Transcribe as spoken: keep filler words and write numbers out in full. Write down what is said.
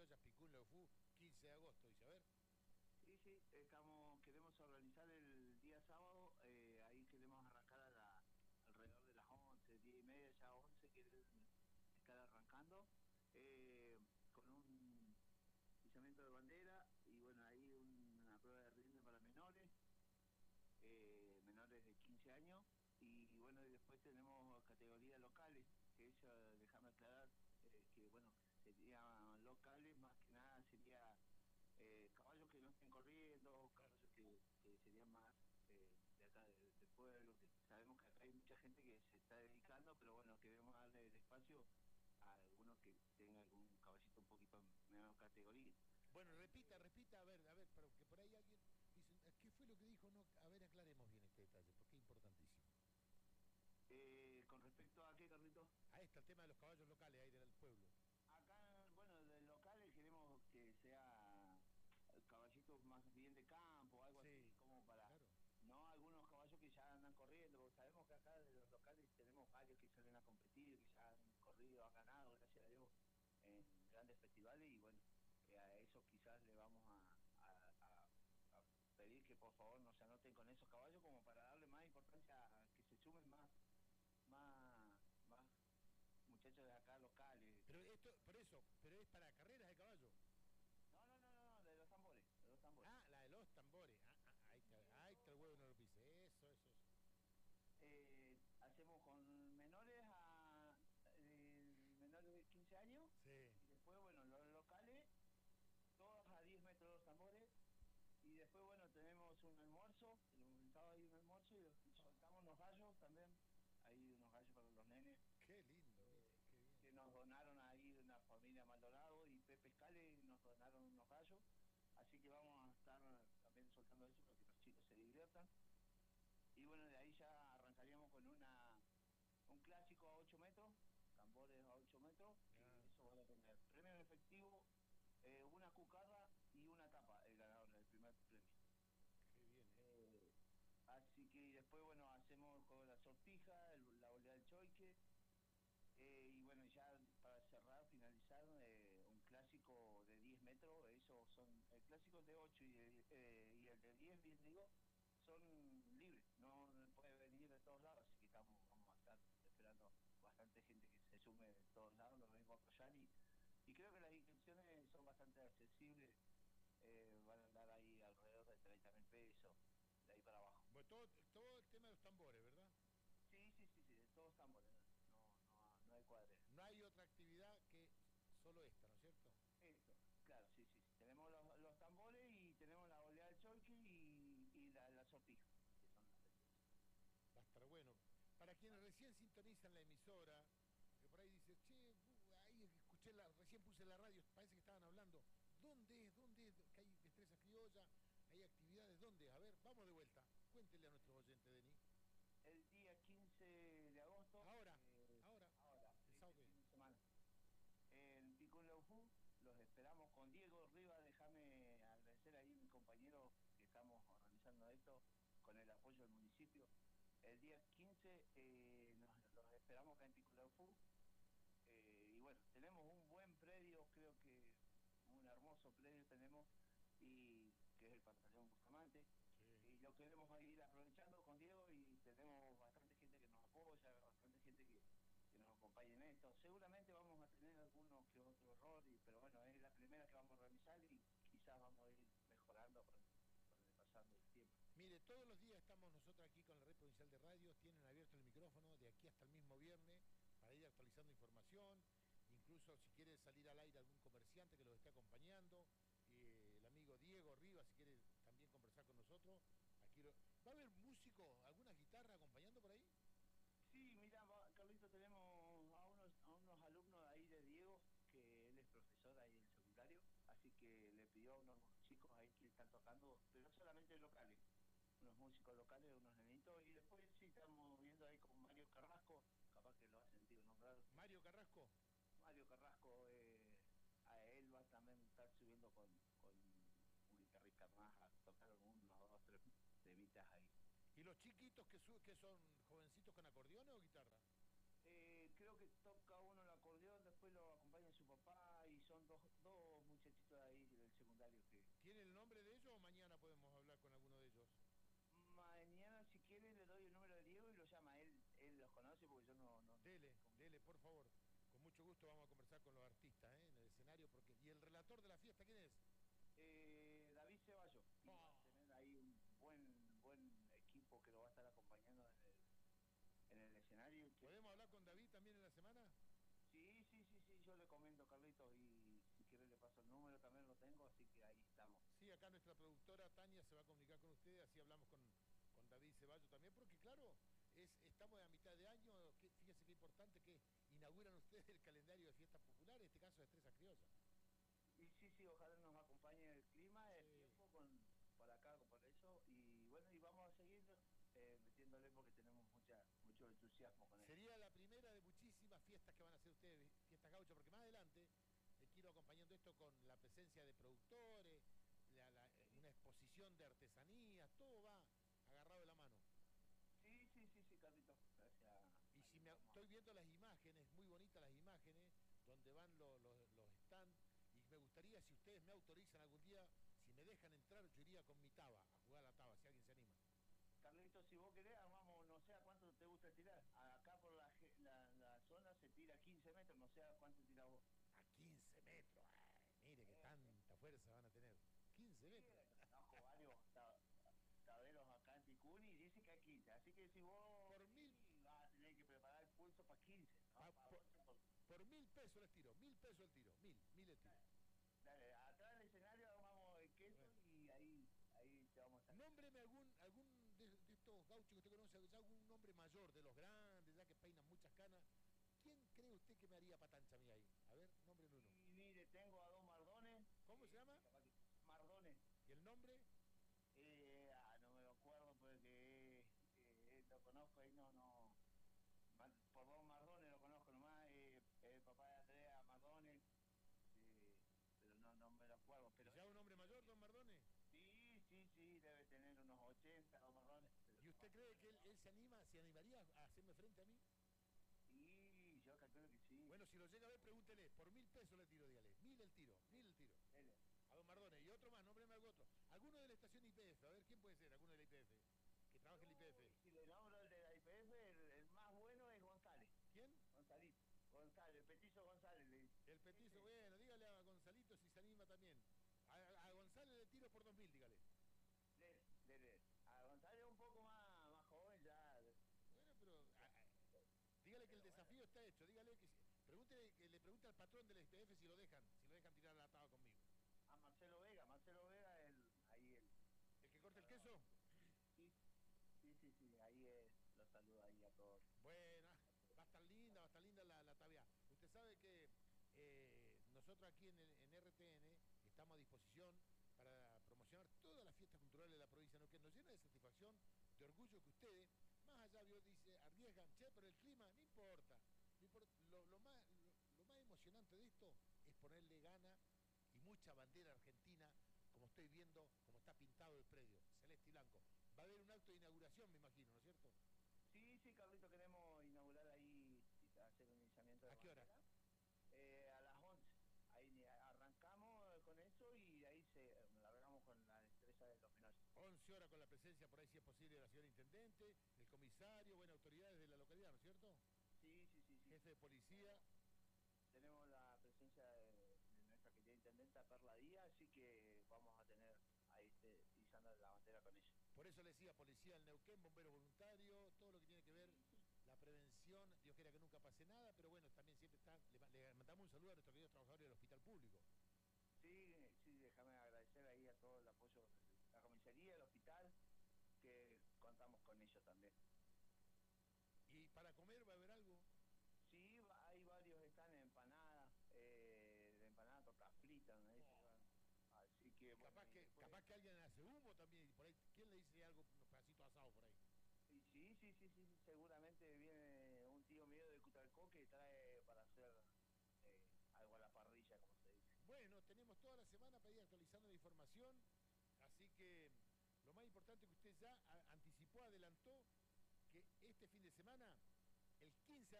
criollas, Picún Leufú, quince de agosto, dice, a ver. Sí, sí, estamos, queremos organizar el día sábado, eh, ahí queremos arrancar a la, alrededor de las once, diez y media, ya once, quieren estar arrancando, eh, con un izamiento de bandera y bueno, ahí una prueba de rinde para menores, eh, menores de quince años, y bueno, y después tenemos categorías locales, que eso, déjame aclarar, eh, que bueno, serían locales, más que nada sería eh, caballos que no estén corriendo, caballos que, que serían más eh, de acá del de pueblo, que sabemos que acá hay mucha gente que se está dedicando, pero bueno, queremos darle el espacio a algunos que tengan algún caballito un poquito menor categoría. Bueno, Así repita, que, repita, a ver, a ver, pero que por ahí alguien dice, ¿qué fue lo que dijo? No, a ver, aclaremos bien este detalle, porque es importantísimo. eh, con respecto a qué, Carlitos, A esta, el tema de los caballos locales ahí del pueblo. acá, bueno, del locales queremos que sea caballitos más bien de campo, algo así, Sí, como para, claro. no algunos caballos que ya andan corriendo, porque sabemos que acá de los locales tenemos varios que salen a competir, que ya han corrido, han ganado, gracias a Dios, en grandes festivales, y bueno, eh, a eso quizás le vamos a, a, a, a pedir que por favor no se anoten con esos caballos, como para darle más importancia a que se sumen más, más, más muchachos de acá locales. Pero esto, por eso, pero es para carreras de caballo. No, no, no, no, no, de los tambores, de los tambores. Ah, la de los tambores. Ah, ah, ahí Sí, sí, sí, está, de ahí está todos el los huevo, no tambores. lo pise. Eso, eso, eso. Eh, hacemos con menores a eh, menores de quince años Sí. y después, bueno, los locales, todos a diez metros de los tambores. Y después, bueno, tenemos un almuerzo, tenemos el sábado hay un almuerzo y soltamos unos gallos también. Hay unos gallos para los nenes Qué lindo, mire, eh, qué bien. que nos donaron ahí de una familia Maldonado y Pepe Scale nos donaron unos gallos. Así que vamos a estar también soltando eso para que los chicos se diviertan. Y bueno, de ahí ya arrancaríamos con una un clásico a ocho metros, tambores a ocho metros, que Ah, eso va a tener premio en efectivo, eh, una cucarda y una tapa, el ganador del primer premio. qué bien, ¿eh? Eh, Así que después, bueno, hacemos con la sortija, el, la oleada del choique, eh, y bueno, ya para cerrar, finalizar, eh, un clásico de diez metros, esos son, el clásico de ocho y, el- eh, y el de diez, bien digo, son libres, no puede venir de todos lados, así que estamos, vamos a estar esperando bastante gente que se sume de todos lados, nos venimos a apoyar y, y creo que las inscripciones son bastante accesibles, eh, van a andar ahí alrededor de treinta mil pesos, de ahí para abajo. Bueno, todo, todo el tema de los tambores, ¿verdad? Sí, sí, sí, sí, de todos estamos, no, no, no hay cuadre. No hay otra actividad que solo esta, ¿no es cierto? Eso, claro, sí, sí, sí. Tenemos los, los tambores y tenemos la oleada del choique y, y la, la sortija, que son las tres cosas. Va a estar bueno. Para quienes recién sintonizan la emisora, porque por ahí dice, che, bu- ahí escuché la, recién puse la radio, parece que estaban hablando. ¿Dónde es? ¿Dónde es? Que hay destreza criolla, hay actividades, ¿dónde es? A ver, vamos de vuelta. Cuéntele a nuestros oyentes, Denis. El día quince de agosto, Ahora, eh, ahora, ahora, el sábado este que viene. fin de semana, en Picún Leufú, los esperamos con Diego Rivas. Déjame agradecer ahí a mi compañero que estamos organizando esto con el apoyo del municipio. El día quince eh, nos, los esperamos acá en Picún Leufú. Eh, y bueno, tenemos un buen predio, creo que un hermoso predio tenemos, y que es el Pantaleón Bustamante. Sí. Y lo queremos ir aprovechando con Diego y tenemos bastante gente que nos apoya, bastante gente que, que nos acompaña en esto. Seguramente vamos a tener algunos que otro error, y, pero bueno, es la primera que vamos a realizar y quizás vamos a ir mejorando con, con el pasar del tiempo. Mire, todos los días estamos nosotros aquí con la Red Provincial de Radios, tienen abierto el micrófono de aquí hasta el mismo viernes para ir actualizando información, incluso si quiere salir al aire algún comerciante que los esté acompañando, eh, el amigo Diego Rivas, si quiere también conversar con nosotros, aquí lo... ¿Va a haber músicos, alguna guitarra acompañando por ahí? Sí, mira, Carlito, tenemos a unos, a unos alumnos ahí de Diego, que él es profesor ahí en el secundario, así que le pidió a unos chicos ahí que están tocando, pero no solamente locales, unos músicos locales, unos nenitos, y después sí estamos viendo ahí con Mario Carrasco, capaz que lo ha sentido nombrar. Mario Carrasco. Mario Carrasco, eh, a él va a también estar subiendo con, con un guitarrista más a tocar unos dos, tres temitas ahí. ¿Y los chiquitos que, su que son jovencitos con acordeón o guitarra? Eh, creo que toca uno el acordeón, después lo acompaña su papá y son dos, dos muchachos calendario que... ¿Tiene el nombre de ellos o mañana podemos hablar con alguno de ellos? Mañana, si quiere, le doy el número de Diego y lo llama. Él él los conoce porque yo no... no dele, dele, por favor. Con mucho gusto vamos a conversar con los artistas, ¿eh? En el escenario. porque ¿Y el relator de la fiesta quién es? Eh, David Ceballos. Y Oh. va a tener ahí un buen buen equipo que lo va a estar acompañando en el, en el escenario. Que... ¿Podemos hablar con David también en la semana? Sí, sí, sí, sí, yo le comento, Carlitos, y si quiere le paso el número, también lo tengo, así que ahí estamos. Sí, acá nuestra productora Tania se va a comunicar con ustedes, así hablamos con, con David Ceballos también, porque claro, es, estamos a mitad de año, que, fíjese qué importante que inauguran ustedes el calendario de fiestas populares, en este caso de Estrella Criolla. Y sí, sí, ojalá nos acompañe el clima, el Sí. tiempo con, para acá, por eso, y bueno, y vamos a seguir eh, metiéndole porque tenemos mucha mucho entusiasmo con eso. Sería la primera de muchísimas fiestas que van a hacer ustedes, fiestas gauchas, porque más adelante le quiero acompañando esto con la presencia de productores, la, la, una exposición de artesanías, todo va agarrado de la mano. Sí, sí, sí, sí, Carlitos, gracias. Y si me, estoy viendo las imágenes, muy bonitas las imágenes, donde van los, los, los stands, y me gustaría, si ustedes me autorizan algún día, si me dejan entrar, yo iría con mi taba, a jugar a la taba, si alguien se anima. Carlitos, si vos querés, armamos, no sé a cuánto te gusta tirar. Acá por la, la, la zona se tira quince metros, no sé a cuánto tirás vos. A quince metros, ay, mire que tanta fuerza van a tener. quince metros. Sí, conozco varios taberos acá en Ticuni y dice que hay quince. Así que si vos por mil vas a tener que preparar el pulso para quince. ¿No? Pa, pa por, once, por... por mil pesos les tiro, mil pesos el tiro, mil, mil el tiro. Dale, dale, atrás del escenario armamos el queso bueno. y ahí, ahí te vamos a estar. Nómbreme algún, algún de, de estos gauchos que usted conoce, ya algún nombre mayor, de los grandes, ya que peinan muchas canas. ¿Quién cree usted que me haría patancha a mí ahí? A ver, nómbreme uno. Y mire, tengo a dos Mardones. ¿Cómo eh, se llama? Mardones. ¿Y el nombre? Eh, ah, no me lo acuerdo porque eh, lo conozco ahí, no, no. Por dos Mardones lo conozco nomás, eh, el papá de Andrea Mardones, eh, pero no, no me lo acuerdo. Pero ¿ya un hombre mayor, don Mardones? Sí, sí, sí, debe tener unos ochenta, don Mardones. ¿Y usted cree que él, él se anima, se animaría a hacerme frente a mí? Sí, yo calculo que sí. Bueno, si lo llega a ver, pregúntele, por mil pesos le tiro, dígale, mil el tiro, mil el tiro. Dele. A don Mardones, y otro más, nómbreme algo otro. Alguno de la estación I P F, a ver, ¿quién puede ser? ¿Alguno de la I P F? Que trabaje en la I P F. Si le nombro el de la I P F, el, el más bueno es González. ¿Quién? Gonzalito. González, el petizo González le dice. El petizo, bueno, dígale a Gonzalito si se anima también. A, a González le tiro por dos mil, dígale. Dele, dele. A González un poco más, más joven ya. Bueno, pero a, a, dígale que el desafío está hecho, dígale que pregúntele, que le pregunte al patrón del I P F si lo dejan, si lo dejan tirar la taba conmigo. A Marcelo Vega, Marcelo Vega, el, ahí el... ¿El que corta el queso? Sí, sí, sí, sí, ahí es, los saludo ahí a todos. Bueno, va a estar linda, va a estar linda la, la tabia. Usted sabe que eh, nosotros aquí en, el, en R T N estamos a disposición para promocionar todas las fiestas culturales de la provincia de Neuquén. Nos llena de satisfacción, de orgullo que ustedes, más allá, Dios dice, arriesgan, che, pero el clima, no importa. No importa. Lo, lo, más, lo, lo más emocionante de esto es ponerle gana y mucha bandera argentina, como estoy viendo, como está pintado el predio, celeste y blanco. Va a haber un acto de inauguración, me imagino, ¿no es cierto? Sí, sí, Carlito, queremos inaugurar ahí, hacer un iniciamiento de ¿A qué hora? Eh, a las once. Ahí arrancamos con eso y de ahí se largamos con la destreza de los menores. once horas con la presencia, por ahí si es posible, de la señora intendente, el comisario, bueno, autoridades de la localidad, ¿no es cierto? Sí, sí, sí. sí. Jefe de policía. Tenemos la presencia de, de nuestra querida intendenta Perla Díaz, así que vamos a tener ahí este, izando la bandera con ella. Por eso le decía, policía del Neuquén, bomberos voluntarios, todo lo que tiene que ver, la prevención, Dios quiera que nunca pase nada, pero bueno, también siempre está, le, le mandamos un saludo a nuestros queridos trabajadores del hospital público. Sí, sí, déjame agradecer ahí a todo el apoyo de la comisaría, el hospital, que contamos con ellos también. ¿Y para comer va a haber algo? Sí, hay varios, están en empanadas, eh, de empanadas tortas fritas, ¿no? Oh. Así que bueno, capaz que después... capaz que alguien hace humo también, por ahí, ¿quién le dice algo, unos pedacitos asados por ahí? Sí, sí, sí, sí, sí, seguramente viene un tío mío de Cutralcó que trae para hacer eh, algo a la parrilla, como se dice. Bueno, tenemos toda la semana para ir actualizando la información, así que lo más importante es que usted ya anticipó, adelantó que este fin de semana, el quince